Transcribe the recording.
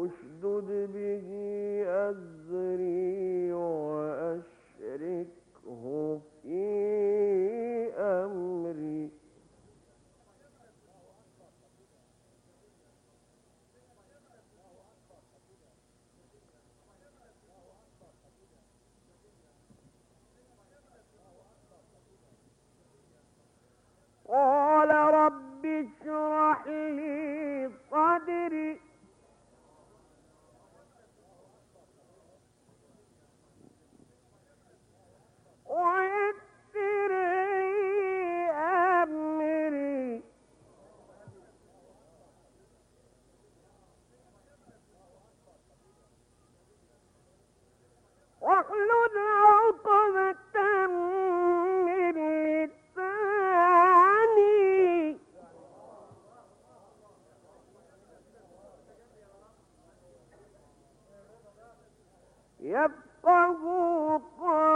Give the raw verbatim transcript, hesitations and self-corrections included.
اشدد به أزري وأشركه في أمري قال رب اشرح لي صدري ويسر لي أمري واحلل عقدة من لساني يفقهوا قولي